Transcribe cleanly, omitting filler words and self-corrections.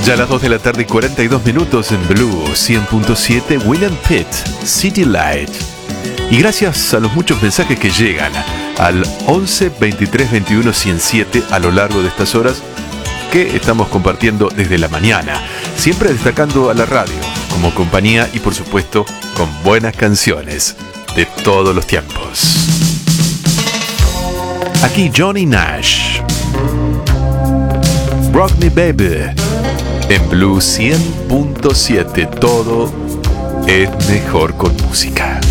Ya a las 2 de la tarde y 42 minutos en Blue 100.7, William Pitt, City Light. Y gracias a los muchos mensajes que llegan al 11 23 21 107 a lo largo de estas horas que estamos compartiendo desde la mañana, siempre destacando a la radio como compañía y por supuesto con buenas canciones de todos los tiempos. Aquí Johnny Nash, Rock Me Baby, en Blue 100.7, todo es mejor con música.